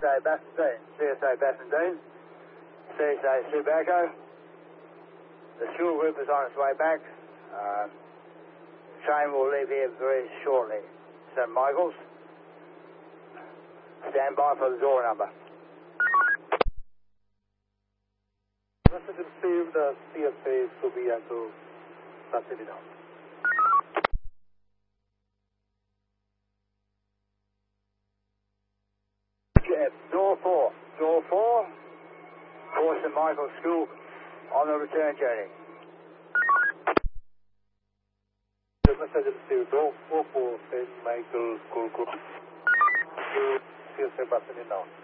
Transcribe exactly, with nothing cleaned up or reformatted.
A Bassendean, C S A Bassendean, C S A Subiaco. The school group is on its way back. Um, train will leave here very shortly. Saint Michael's. Stand by for the door number. Message received, uh, C S A Subiaco, Bassendean. Door four. Door four. For Saint Michael's School on the return journey. The message received, door four for Saint Michael's School Group. C S A Bassendean now.